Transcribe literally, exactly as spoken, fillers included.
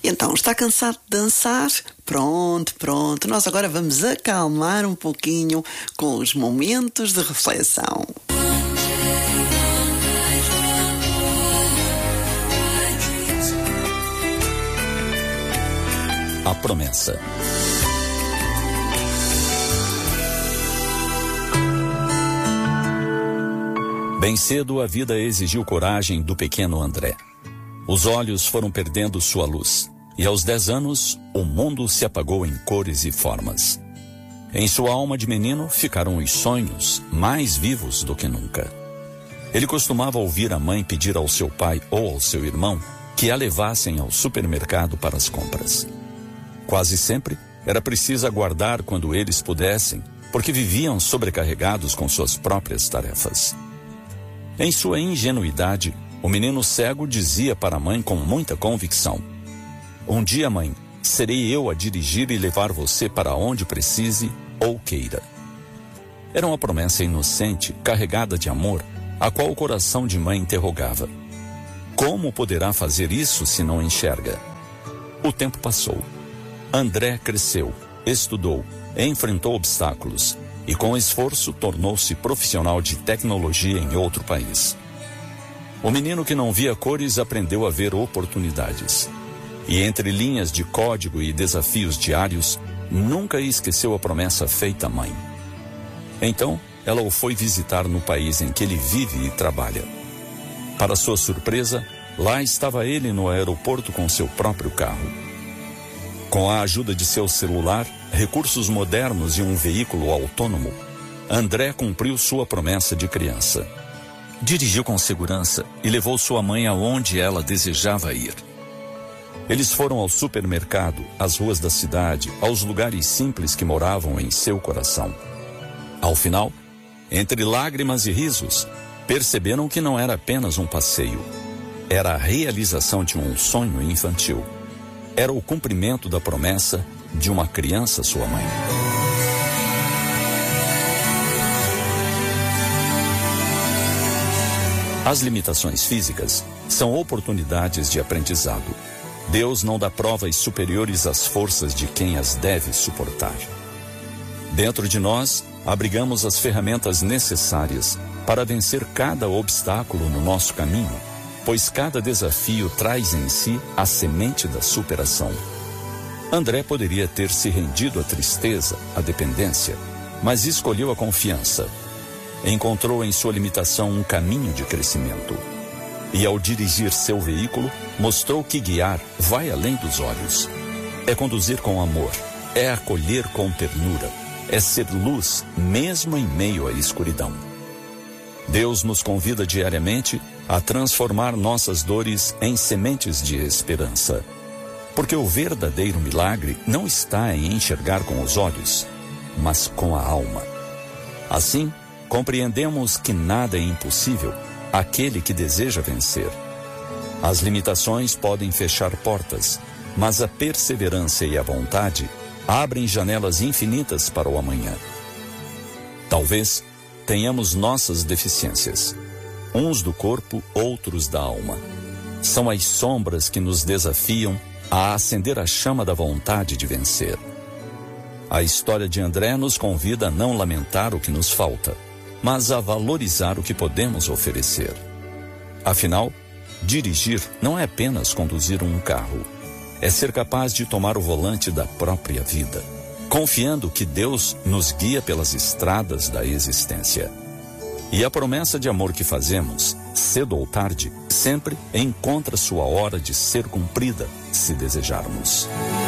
E então, está cansado de dançar? Pronto, pronto. Nós agora vamos acalmar um pouquinho com os momentos de reflexão. A promessa. Bem cedo, a vida exigiu coragem do pequeno André. Os olhos foram perdendo sua luz, e aos dez anos, o mundo se apagou em cores e formas. Em sua alma de menino ficaram os sonhos, mais vivos do que nunca. Ele costumava ouvir a mãe pedir ao seu pai ou ao seu irmão que a levassem ao supermercado para as compras. Quase sempre era preciso aguardar quando eles pudessem, porque viviam sobrecarregados com suas próprias tarefas. Em sua ingenuidade, o menino cego dizia para a mãe com muita convicção: "Um dia, mãe, serei eu a dirigir e levar você para onde precise ou queira." Era uma promessa inocente, carregada de amor, a qual o coração de mãe interrogava: como poderá fazer isso se não enxerga? O tempo passou. André cresceu, estudou, enfrentou obstáculos e com esforço tornou-se profissional de tecnologia em outro país. O menino que não via cores aprendeu a ver oportunidades. E entre linhas de código e desafios diários, nunca esqueceu a promessa feita à mãe. Então, ela o foi visitar no país em que ele vive e trabalha. Para sua surpresa, lá estava ele no aeroporto com seu próprio carro. Com a ajuda de seu celular, recursos modernos e um veículo autônomo, André cumpriu sua promessa de criança. Dirigiu com segurança e levou sua mãe aonde ela desejava ir. Eles foram ao supermercado, às ruas da cidade, aos lugares simples que moravam em seu coração. Ao final, entre lágrimas e risos, perceberam que não era apenas um passeio. Era a realização de um sonho infantil. Era o cumprimento da promessa de uma criança sua mãe. As limitações físicas são oportunidades de aprendizado. Deus não dá provas superiores às forças de quem as deve suportar. Dentro de nós, abrigamos as ferramentas necessárias para vencer cada obstáculo no nosso caminho, pois cada desafio traz em si a semente da superação. André poderia ter se rendido à tristeza, à dependência, mas escolheu a confiança. Encontrou em sua limitação um caminho de crescimento. E ao dirigir seu veículo, mostrou que guiar vai além dos olhos. É conduzir com amor, é acolher com ternura, é ser luz mesmo em meio à escuridão. Deus nos convida diariamente a transformar nossas dores em sementes de esperança. Porque o verdadeiro milagre não está em enxergar com os olhos, mas com a alma. Assim, compreendemos que nada é impossível àquele que deseja vencer. As limitações podem fechar portas, mas a perseverança e a vontade abrem janelas infinitas para o amanhã. Talvez tenhamos nossas deficiências, uns do corpo, outros da alma. São as sombras que nos desafiam a acender a chama da vontade de vencer. A história de André nos convida a não lamentar o que nos falta, mas a valorizar o que podemos oferecer. Afinal, dirigir não é apenas conduzir um carro, é ser capaz de tomar o volante da própria vida, confiando que Deus nos guia pelas estradas da existência. E a promessa de amor que fazemos, cedo ou tarde, sempre encontra sua hora de ser cumprida, se desejarmos.